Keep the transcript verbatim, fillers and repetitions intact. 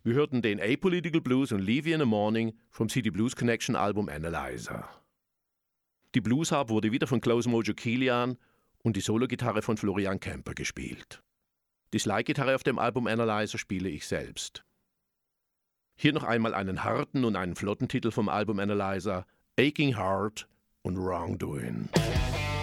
Wir hörten den Apolitical Blues und Leave You in the Morning vom City Blues Connection Album Analyzer. Die Bluesharp wurde wieder von Close Mojo Kilian und die Sologitarre von Florian Kemper gespielt. Die Slide-Gitarre auf dem Album Analyzer spiele ich selbst. Hier noch einmal einen harten und einen flotten Titel vom Album Analyzer, Aching Heart und Wrongdoing.